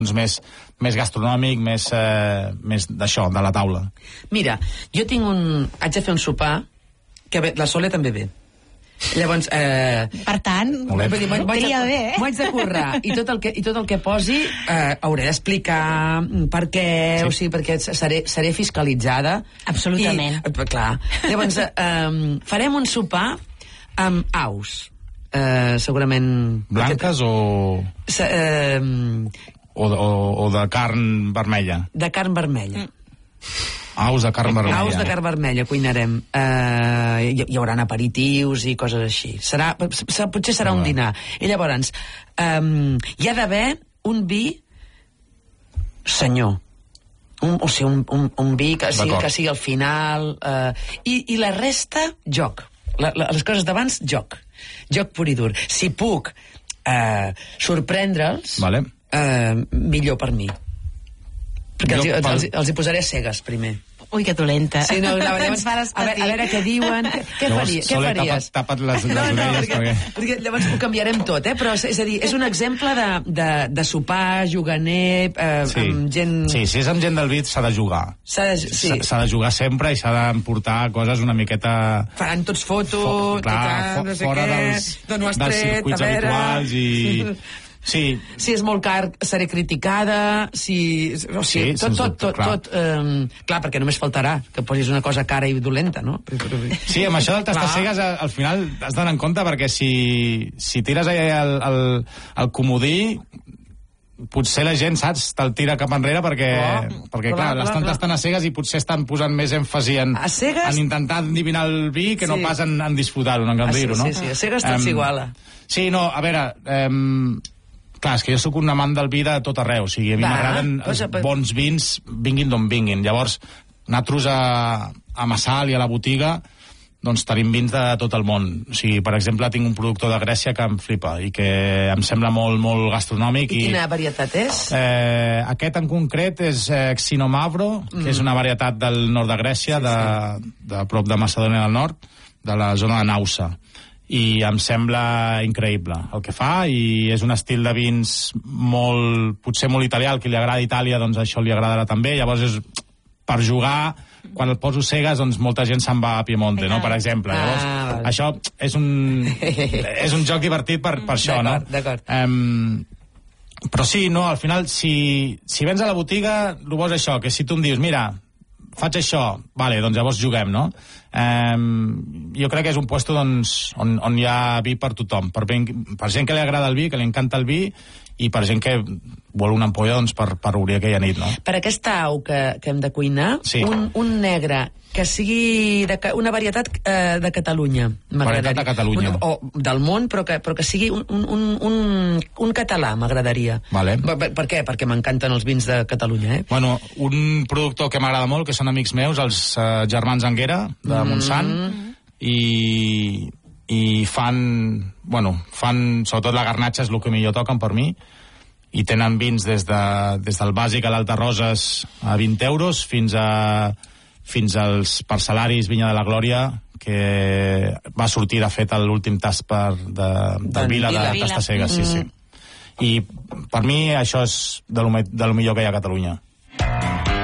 més gastronòmic, més d'això, de la taula. Mira, jo haig de fer un sopar, que la Sole també ve. Llavors, per tant, tria bé, m'ho haig de currar i tot el que posi hauré d'explicar per què, sí. O sigui, perquè seré fiscalitzada. Absolutament. Clar. Llavors, farem un sopar amb aus. Segurament... Blanques o de carn vermella? De carn vermella. Aus de carn vermella. Aus de carn vermella cuinarem. Hi haurà aperitius i coses així. Potser serà un dinar. I llavors, hi ha d'haver un vi senyor. O sigui, un vi que sigui al final. I la resta, joc. Les coses d'abans, joc. Joc pur i dur. Si puc sorprendre'ls, millor per mi. Perquè els hi posaré cegues, primer. Ui, que dolenta. Sí, no, llavors, a veure què diuen. Què faries? Tapa't les orelles. Perquè llavors ho canviarem tot, però és a dir, és un exemple de sopar, juganer, amb gent... Sí, si és amb gent del vi s'ha de jugar. S'ha de jugar sempre i s'ha d'emportar coses una miqueta... Faran tots fotos, fora dels circuits habituals i... Sí. Si és molt car, seré criticada, tot. Clar, perquè només faltarà que posis una cosa cara i dolenta, no? Sí, amb això del tastacegues, al final has d'anar en compte, perquè si tires el comodí, potser la gent, saps, te'l tira cap enrere perquè clar, l'estan tastant a cegues i potser estan posant més èmfasi en intentar endivinar el vi que no pas en disfrutar-ho, en gaudir-ho, no? Sí, a cegues tot s'iguala. Sí, no, a veure... Clar, és que jo sóc un amant del vi de tot arreu, o sigui, a mi m'agraden els bons vins, vinguin d'on vinguin. Llavors, nosaltres a Massal i a la botiga, doncs tenim vins de tot el món. O sigui, per exemple, tinc un productor de Grècia que em flipa i que em sembla molt, molt gastronòmic. I quina varietat és? Aquest en concret és Xinomavro, que és una varietat del nord de Grècia, de prop de Macedònia del Nord, de la zona de Nausa. I em sembla increïble el que fa, i és un estil de vins potser molt italià. Al que li agrada Itàlia, doncs això li agradarà també. Llavors, per jugar, quan el poso cegues, doncs molta gent se'n va a Piemonte, no?, per exemple. Llavors, això és un joc divertit per això, no? D'acord. Però sí, no, al final, si vens a la botiga, el bo és això, que si tu em dius, mira, faig això, vale, doncs llavors juguem, no? Jo crec que és un puesto on hi ha vi per tothom, per gent que li agrada el vi, que li encanta el vi, i per gent que vol una ampolla, doncs, per obrir aquella nit, no? Per aquesta au que hem de cuinar, un negre que sigui una varietat de Catalunya, m'agradaria. Varietat de Catalunya. O del món, però que sigui un català, m'agradaria. Vale. Per què? Perquè m'encanten els vins de Catalunya, Bueno, un productor que m'agrada molt, que són amics meus, els germans Anguera, de Montsant, i fan, sobretot la garnatxa és el que millor toquen per mi, i tenen vins des del bàsic a l'Alta Roses a 20 euros fins als parcel·laris Vinya de la Glòria, que va sortir, de fet, l'últim tast del Vila de Tastacegues, sí. I per mi això és de lo millor que hi ha a Catalunya.